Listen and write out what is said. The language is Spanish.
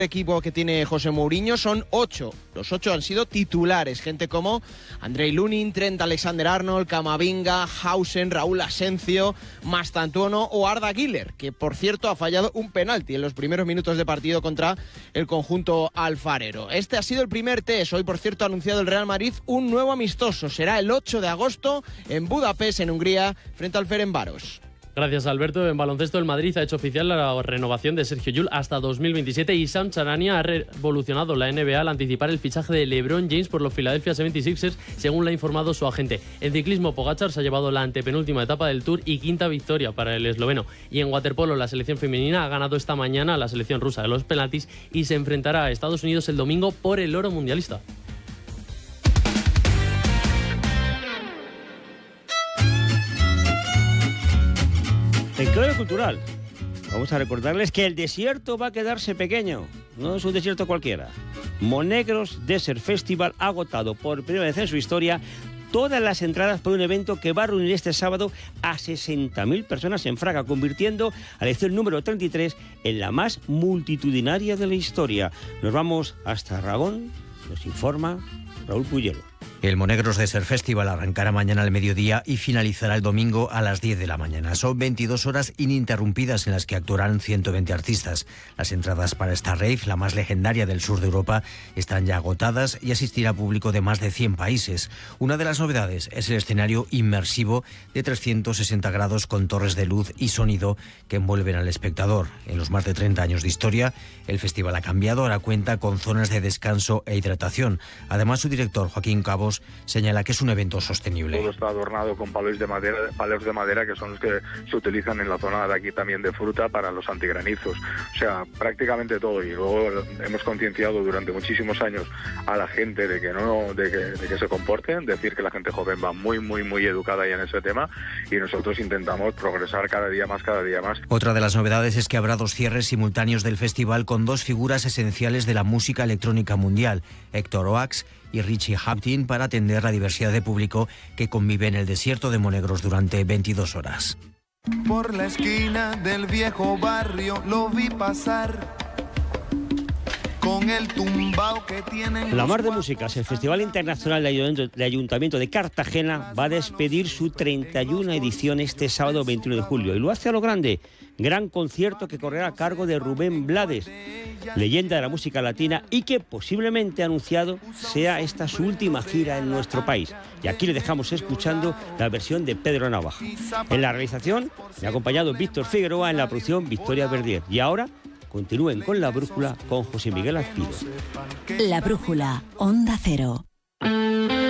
equipo que tiene José Mourinho son 8. Los 8 han sido titulares. Gente como Andrei Lunin, Trent Alexander-Arnold, Camavinga, Hausen, Raúl Asencio, Mastantuono o Arda Güler, que por cierto ha fallado un penalti en los primeros minutos de partido contra el conjunto alfarero. Este ha sido el primer test. Hoy, por cierto, ha anunciado el Real Madrid un nuevo amistoso. Será el 8 de agosto en Budapest, en Hungría, frente al Ferencváros. Gracias, Alberto. En baloncesto, el Madrid ha hecho oficial la renovación de Sergio Llull hasta 2027 y Sam Charania ha revolucionado la NBA al anticipar el fichaje de LeBron James por los Philadelphia 76ers, según le ha informado su agente. En ciclismo, Pogačar se ha llevado la antepenúltima etapa del Tour y quinta victoria para el esloveno. Y en waterpolo, la selección femenina ha ganado esta mañana a la selección rusa de los penaltis y se enfrentará a Estados Unidos el domingo por el oro mundialista. En clave cultural, vamos a recordarles que el desierto va a quedarse pequeño, no es un desierto cualquiera. Monegros Desert Festival ha agotado por primera vez en su historia todas las entradas para un evento que va a reunir este sábado a 60.000 personas en Fraga, convirtiendo a la edición número 33 en la más multitudinaria de la historia. Nos vamos hasta Aragón, nos informa Raúl Puyelo. El Monegros Desert Festival arrancará mañana al mediodía y finalizará el domingo a las 10 de la mañana. Son 22 horas ininterrumpidas en las que actuarán 120 artistas. Las entradas para esta rave, la más legendaria del sur de Europa, están ya agotadas y asistirá público de más de 100 países. Una de las novedades es el escenario inmersivo de 360 grados con torres de luz y sonido que envuelven al espectador. En los más de 30 años de historia, el festival ha cambiado, ahora cuenta con zonas de descanso e hidratación. Además, su director, Joaquín Cabos, señala que es un evento sostenible. Todo está adornado con palos de madera que son los que se utilizan en la zona de aquí también de fruta para los antigranizos. O sea, prácticamente todo. Y luego hemos concienciado durante muchísimos años a la gente de que se comporten, decir que la gente joven va muy educada ya en ese tema y nosotros intentamos progresar cada día más. Otra de las novedades es que habrá 2 cierres simultáneos del festival con 2 figuras esenciales de la música electrónica mundial, Héctor Oax y Richie Hawtin, para atender la diversidad de público que convive en el desierto de Monegros durante 22 horas. Por la esquina del viejo barrio lo vi pasar con el tumbao que tienen. La Mar de Músicas, el Festival Internacional de Ayuntamiento de Cartagena, va a despedir su 31 edición este sábado 21 de julio y lo hace a lo grande. Gran concierto que correrá a cargo de Rubén Blades, leyenda de la música latina y que posiblemente ha anunciado sea esta su última gira en nuestro país. Y aquí le dejamos escuchando la versión de Pedro Navaja. En la realización me ha acompañado Víctor Figueroa, en la producción Victoria Verdier. Y ahora continúen con La Brújula con José Miguel Azpido. La Brújula, Onda Cero.